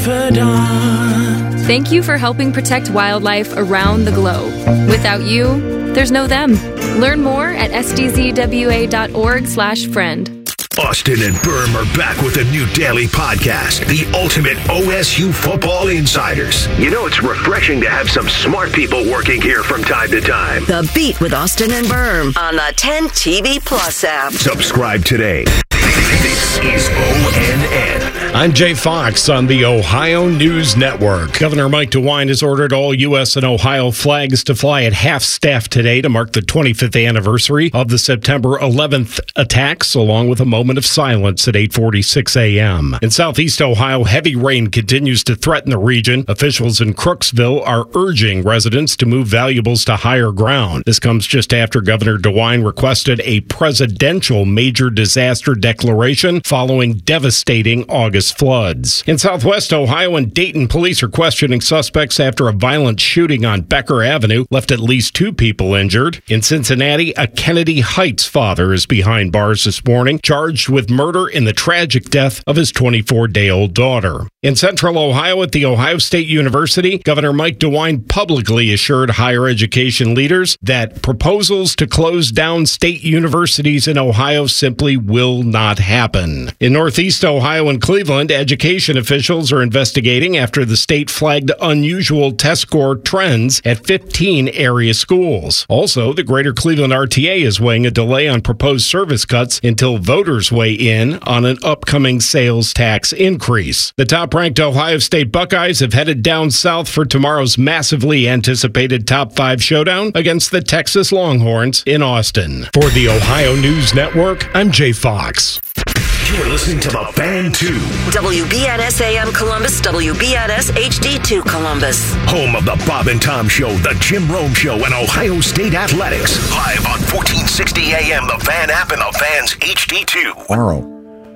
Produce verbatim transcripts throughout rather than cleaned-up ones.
confidant. Thank you for helping protect wildlife around the globe. Without you, there's no them. Learn more at s d z w a dot org slash friend. Austin and Berm are back with a new daily podcast, The Ultimate O S U Football Insiders. You know, it's refreshing to have some smart people working here from time to time. The Beat with Austin and Berm on the ten T V Plus app. Subscribe today. This is O N N. I'm Jay Fox on the Ohio News Network. Governor Mike DeWine has ordered all U S and Ohio flags to fly at half-staff today to mark the twenty-fifth anniversary of the September eleventh attacks, along with a moment of silence at eight forty-six a.m. In southeast Ohio, heavy rain continues to threaten the region. Officials in Crooksville are urging residents to move valuables to higher ground. This comes just after Governor DeWine requested a presidential major disaster declaration following devastating August floods. In southwest Ohio and Dayton, police are questioning suspects after a violent shooting on Becker Avenue left at least two people injured. In Cincinnati, a Kennedy Heights father is behind bars this morning, charged with murder in the tragic death of his twenty-four-day-old daughter. In central Ohio at The Ohio State University, Governor Mike DeWine publicly assured higher education leaders that proposals to close down state universities in Ohio simply will not happen. In northeast Ohio and Cleveland, education officials are investigating after the state flagged unusual test score trends at fifteen area schools. Also, the Greater Cleveland R T A is weighing a delay on proposed service cuts until voters weigh in on an upcoming sales tax increase. The top-ranked Ohio State Buckeyes have headed down south for tomorrow's massively anticipated top five showdown against the Texas Longhorns in Austin. For the Ohio News Network, I'm Jay Fox. You're listening to The Fan two. W B N S A M Columbus, W B N S H D two Columbus. Home of the Bob and Tom Show, the Jim Rome Show, and Ohio State Athletics. Live on fourteen sixty A M, the Fan app, and the Fan's H D two. Tomorrow.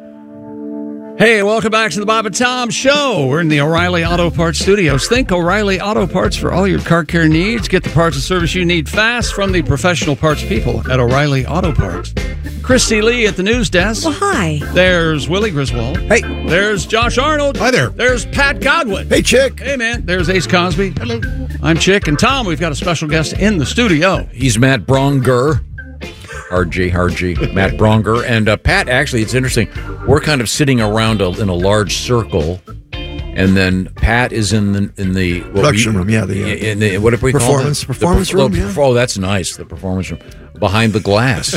Hey, welcome back to the Bob and Tom Show. We're in the O'Reilly Auto Parts studios. Think O'Reilly Auto Parts for all your car care needs. Get the parts and service you need fast from the professional parts people at O'Reilly Auto Parts. Christy Lee at the news desk. Well, hi. There's Willie Griswold. Hey. There's Josh Arnold. Hi there. There's Pat Godwin. Hey, Chick. Hey, man. There's Ace Cosby. Hello. I'm Chick. And Tom, we've got a special guest in the studio. He's Matt Bronger. R G, R G, Matt Bronger. And uh, Pat, actually, it's interesting. We're kind of sitting around a, in a large circle, and then Pat is in the in the production room. Yeah, the, uh, in the what do we performance call it? performance the, room. The, yeah. Oh, that's nice. The performance room behind the glass.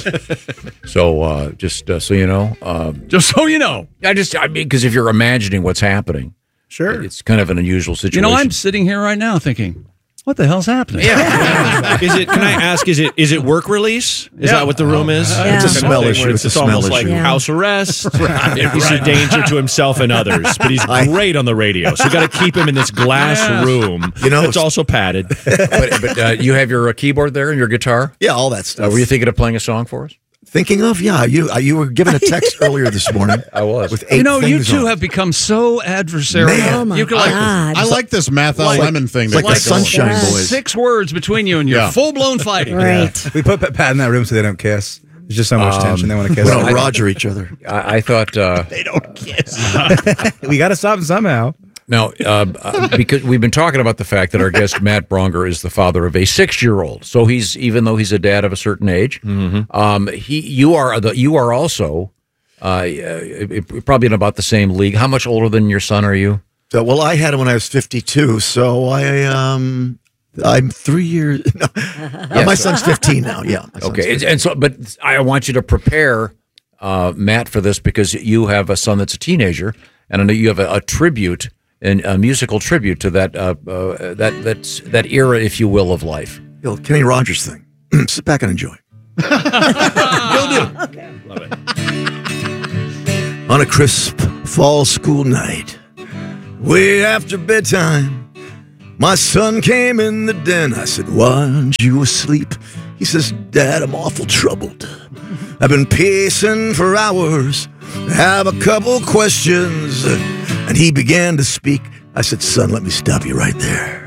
so uh, just uh, so you know, uh, just so you know, I just I mean, because if you're imagining what's happening, sure, it's kind of an unusual situation. You know, I'm sitting here right now thinking, what the hell's happening? Yeah. is it? Can I ask? Is it? Is it work release? Is Yeah. that what the room is? Yeah. It's a smell issue. It's, It's a it's smell almost issue. like Yeah. house arrest. He's a danger to himself and others, but he's great on the radio. So you got to keep him in this glass Yes. room. You know, it's also padded. but but uh, you have your uh, keyboard there and your guitar. Yeah, all that Uh, stuff. were you thinking of playing a song for us? Thinking of? Yeah, you uh, you were given a text earlier this morning. I was. With eight You know, you things two on. have become so adversarial. Man. Oh, my you can like God. I like this Mathau Like- Lemon thing. It's like that the got going. Sunshine Yes. Boys. six words between you and you're Yeah. full-blown fighting. Right. We put Pat in that room so they don't kiss. There's just so much tension. They want to kiss. We don't I- Roger each other. I, I thought. Uh, They don't kiss. We got to stop them somehow. Now, uh, uh, because we've been talking about the fact that our guest Matt Bronger is the father of a six-year-old, so he's even though he's a dad of a certain age, Mm-hmm. um, he you are the you are also uh, uh, probably in about the same league. How much older than your son are you? So, well, I had him when I was fifty-two, so I um I'm three years. No, Uh, my son's fifteen now. Yeah. my son's Okay, and, fifteen. and so but I want you to prepare uh, Matt for this because you have a son that's a teenager, and I know you have a, a tribute. And a musical tribute to that uh, uh, that that's, that era, if you will, of life. The old Kenny Rogers thing. Sit back and enjoy. Will do. Love it. On a crisp fall school night, way after bedtime, my son came in the den. I said, "Why aren't you asleep?" He says, "Dad, I'm awful troubled. I've been pacing for hours. I have a couple questions." And he began to speak. I said, "Son, let me stop you right there.